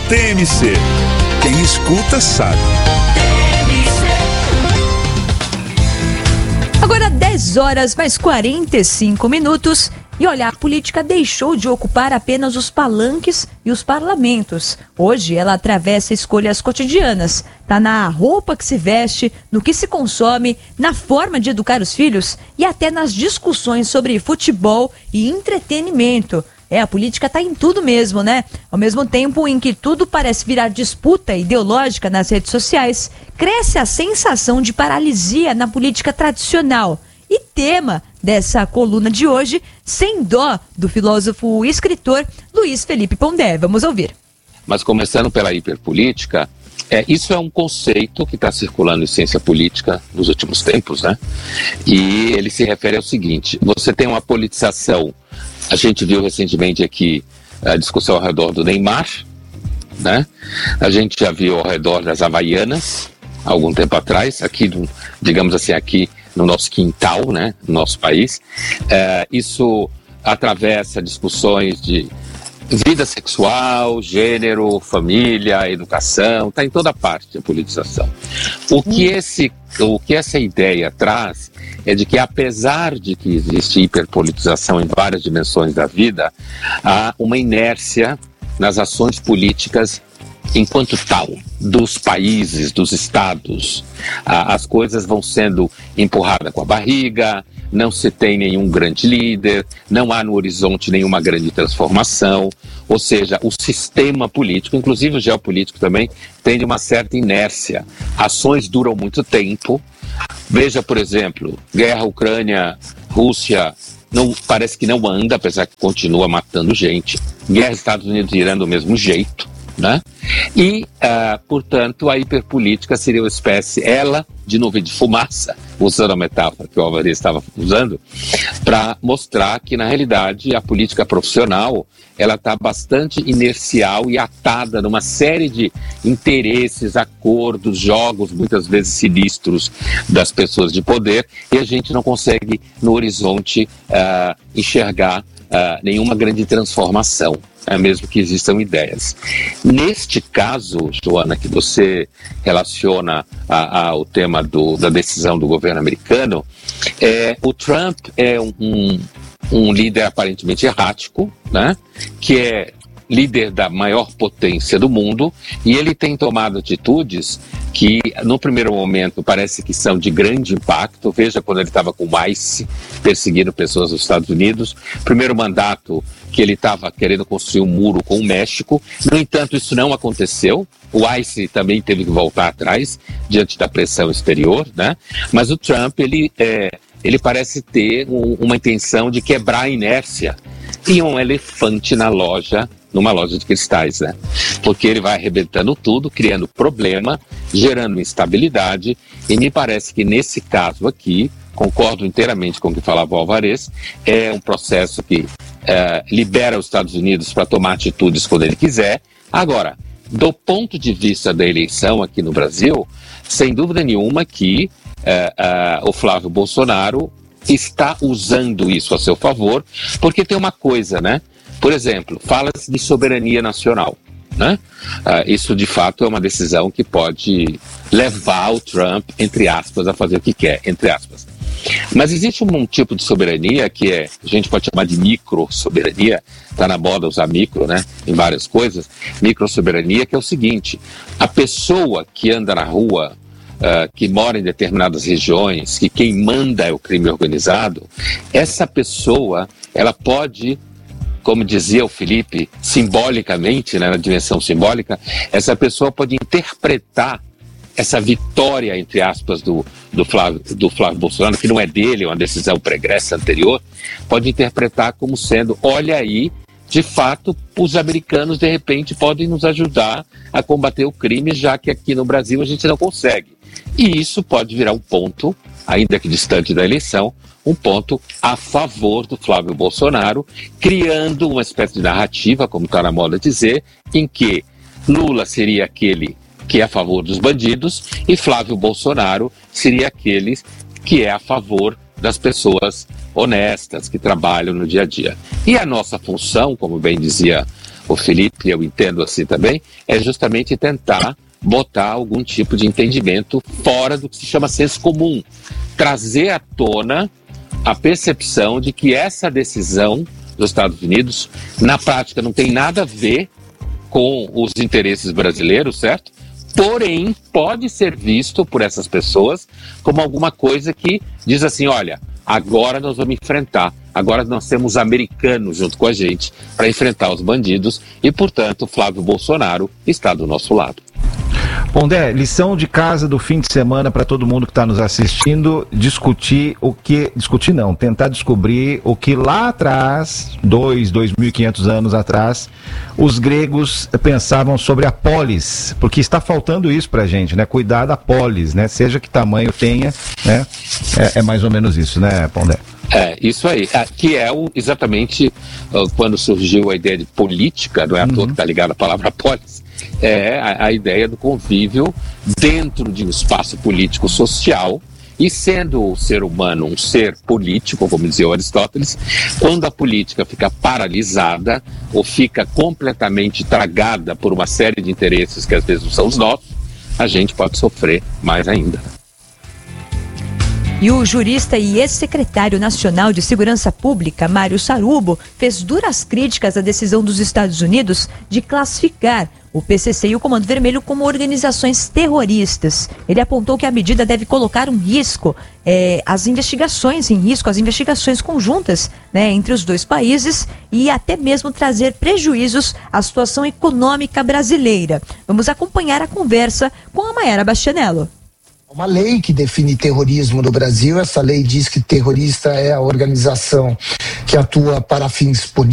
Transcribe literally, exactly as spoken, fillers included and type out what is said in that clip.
T M C. Quem escuta sabe. Agora dez horas mais quarenta e cinco minutos. E olha, a política deixou de ocupar apenas os palanques e os parlamentos. Hoje ela atravessa escolhas cotidianas. Está na roupa que se veste, no que se consome, na forma de educar os filhos e até nas discussões sobre futebol e entretenimento. É, a política está em tudo mesmo, né? Ao mesmo tempo em que tudo parece virar disputa ideológica nas redes sociais, cresce a sensação de paralisia na política tradicional. E tema dessa coluna de hoje, Sem Dó, do filósofo e escritor Luiz Felipe Pondé. Vamos ouvir. Mas começando pela hiperpolítica, é, isso é um conceito que está circulando em ciência política nos últimos tempos, né? E ele se refere ao seguinte: você tem uma politização, a gente viu recentemente aqui a discussão ao redor do Neymar, né? A gente já viu ao redor das Havaianas, há algum tempo atrás, aqui, digamos assim, aqui no nosso quintal, né, no nosso país. É, isso atravessa discussões de vida sexual, gênero, família, educação, está em toda parte a politização. O que, esse, o que essa ideia traz é de que, apesar de que existe hiperpolitização em várias dimensões da vida, há uma inércia nas ações políticas enquanto tal, dos países, dos estados. Ah, as coisas vão sendo empurradas com a barriga, não se tem nenhum grande líder, não há no horizonte nenhuma grande transformação, ou seja, o sistema político, inclusive o geopolítico também, tem uma certa inércia. Ações duram muito tempo. Veja, por exemplo, guerra Ucrânia-Rússia, não, parece que não anda, apesar que continua matando gente. Guerra Estados Unidos e Irã do mesmo jeito. Né? E, uh, portanto, a hiperpolítica seria uma espécie, ela, de nuvem de fumaça, usando a metáfora que o Alvarez estava usando, para mostrar que, na realidade, a política profissional ela está bastante inercial e atada numa série de interesses, acordos, jogos, muitas vezes sinistros, das pessoas de poder, e a gente não consegue, no horizonte, uh, enxergar uh, nenhuma grande transformação. É mesmo que existam ideias. Neste caso, Joana, que você relaciona a, a, ao tema do, da decisão do governo americano, é, o Trump é um, um, um líder aparentemente errático, né, que é líder da maior potência do mundo, e ele tem tomado atitudes que, no primeiro momento, parece que são de grande impacto. Veja quando ele estava com o ICE, perseguindo pessoas nos Estados Unidos. Primeiro mandato que ele estava querendo construir um muro com o México. No entanto, isso não aconteceu. O ICE também teve que voltar atrás, diante da pressão exterior, né? Mas o Trump, ele, é, ele parece ter um, uma intenção de quebrar a inércia. E um elefante na loja, numa loja de cristais, né? Porque ele vai arrebentando tudo, criando problema, gerando instabilidade, e me parece que nesse caso aqui, concordo inteiramente com o que falava o Alvarez, é um processo que é, libera os Estados Unidos para tomar atitudes quando ele quiser. Agora, do ponto de vista da eleição aqui no Brasil, sem dúvida nenhuma que é, é, o Flávio Bolsonaro está usando isso a seu favor, porque tem uma coisa, né? Por exemplo, fala-se de soberania nacional, né? Uh, isso, de fato, é uma decisão que pode levar o Trump, entre aspas, a fazer o que quer, entre aspas. Mas existe um, um tipo de soberania que é, a gente pode chamar de micro-soberania, está na moda usar micro, né? Em várias coisas. Micro-soberania, que é o seguinte: a pessoa que anda na rua, Uh, que mora em determinadas regiões, que quem manda é o crime organizado, essa pessoa, ela pode, como dizia o Felipe, simbolicamente, né, na dimensão simbólica, essa pessoa pode interpretar essa vitória, entre aspas, do, do, Flávio, do Flávio Bolsonaro, que não é dele, é uma decisão pregressa anterior, pode interpretar como sendo, olha aí, de fato, os americanos, de repente, podem nos ajudar a combater o crime, já que aqui no Brasil a gente não consegue. E isso pode virar um ponto, ainda que distante da eleição, um ponto a favor do Flávio Bolsonaro, criando uma espécie de narrativa, como está na moda dizer, em que Lula seria aquele que é a favor dos bandidos e Flávio Bolsonaro seria aquele que é a favor das pessoas honestas, que trabalham no dia a dia. E a nossa função, como bem dizia o Felipe, eu entendo assim também, é justamente tentar botar algum tipo de entendimento fora do que se chama senso comum. Trazer à tona a percepção de que essa decisão dos Estados Unidos, na prática, não tem nada a ver com os interesses brasileiros, certo? Porém, pode ser visto por essas pessoas como alguma coisa que diz assim, olha, agora nós vamos enfrentar, agora nós temos americanos junto com a gente para enfrentar os bandidos e, portanto, Flávio Bolsonaro está do nosso lado. Pondé, lição de casa do fim de semana para todo mundo que está nos assistindo, discutir o que, discutir não, tentar descobrir o que lá atrás, dois, dois mil e quinhentos anos atrás, os gregos pensavam sobre a polis, porque está faltando isso para a gente, né, cuidar da polis, né, seja que tamanho tenha, né, é, é mais ou menos isso, né, Pondé? É, isso aí, é, que é o, exatamente uh, quando surgiu a ideia de política, não é à toa que está ligada à palavra polis, é a, a ideia do convívio dentro de um espaço político-social, e sendo o ser humano um ser político, como dizia o Aristóteles, quando a política fica paralisada ou fica completamente tragada por uma série de interesses que às vezes não são os nossos, a gente pode sofrer mais ainda. E o jurista e ex-secretário nacional de Segurança Pública, Mário Sarubo, fez duras críticas à decisão dos Estados Unidos de classificar o P C C e o Comando Vermelho como organizações terroristas. Ele apontou que a medida deve colocar um risco, é, as investigações em risco, as investigações conjuntas, né, entre os dois países e até mesmo trazer prejuízos à situação econômica brasileira. Vamos acompanhar a conversa com a Mayara Bastianello. Uma lei que define terrorismo no Brasil. Essa lei diz que terrorista é a organização que atua para fins políticos.